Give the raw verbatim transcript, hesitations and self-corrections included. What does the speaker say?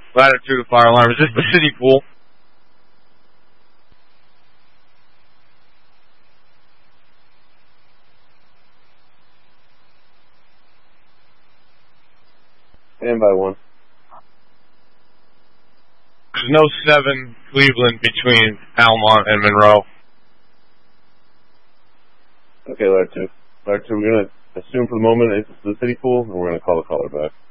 Ladder two to fire alarm. Is this the city pool? Stand by one. There's no seven Cleveland between Almont and Monroe. Okay, Ladder two. Ladder two, we're going to assume for the moment it's the city pool, and we're going to call the caller back.